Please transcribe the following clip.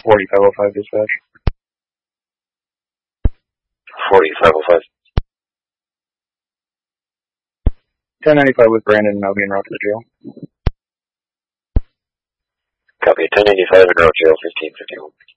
4505 dispatch. 4505. 1095 with Brandon, and I'll be en route to the jail. Copy. 1095 en route jail 1551.